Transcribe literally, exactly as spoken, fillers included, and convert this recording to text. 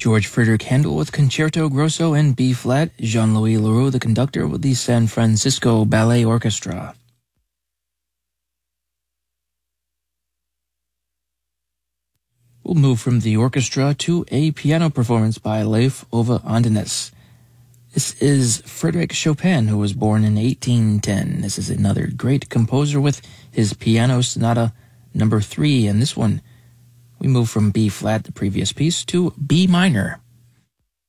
George Frederick Handel with Concerto Grosso in B-flat, Jean-Louis Leroux, the conductor, with the San Francisco Ballet Orchestra. We'll move from the orchestra to a piano performance by Leif Ove Andenes. This is Frédéric Chopin, who was born in eighteen ten. This is another great composer with his Piano Sonata number three, and this one we move from B-flat, the previous piece, to B minor.